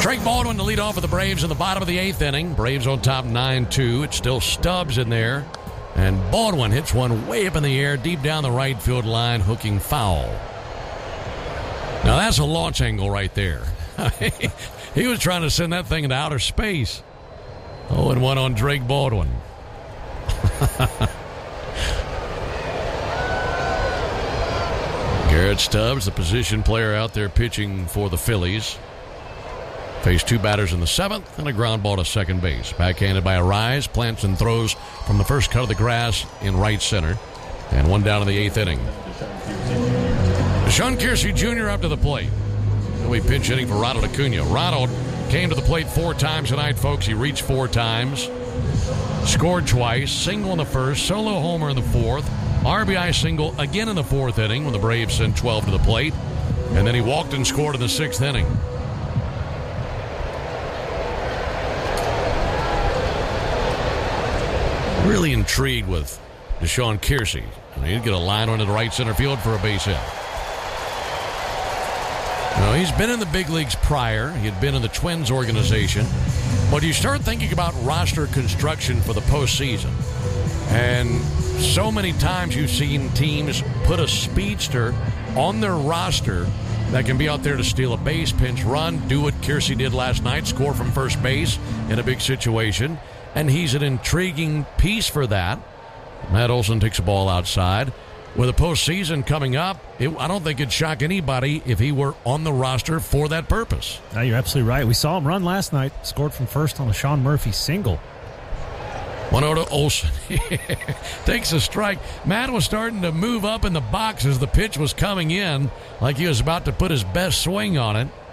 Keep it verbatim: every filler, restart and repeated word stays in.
Drake Baldwin to lead off for the Braves in the bottom of the eighth inning. Braves on top nine two. It's still Stubbs in there. And Baldwin hits one way up in the air, deep down the right field line, hooking foul. Now that's a launch angle right there. He was trying to send that thing into outer space. oh and one on Drake Baldwin. Garrett Stubbs, the position player out there pitching for the Phillies. Faced two batters in the seventh and a ground ball to second base. Backhanded by Arise. Plants and throws from the first cut of the grass in right center. And one down in the eighth inning. Sean Kiersey Junior up to the plate. He'll be pinch hitting for Ronald Acuna. Ronald came to the plate four times tonight, folks. He reached four times. Scored twice. Single in the first. Solo homer in the fourth. R B I single again in the fourth inning when the Braves sent twelve to the plate. And then he walked and scored in the sixth inning. Really intrigued with Deshaun Kiersey. I mean, he'd get a line on the right center field for a base hit. Now, he's been in the big leagues prior. He had been in the Twins organization. But you start thinking about roster construction for the postseason. And so many times you've seen teams put a speedster on their roster that can be out there to steal a base, pinch run, do what Kiersey did last night, score from first base in a big situation. And he's an intriguing piece for that. Matt Olson takes a ball outside. With the postseason coming up, it, I don't think it'd shock anybody if he were on the roster for that purpose. No, you're absolutely right. We saw him run last night. Scored from first on a Sean Murphy single. one oh to Olson. Takes a strike. Matt was starting to move up in the box as the pitch was coming in, like he was about to put his best swing on it.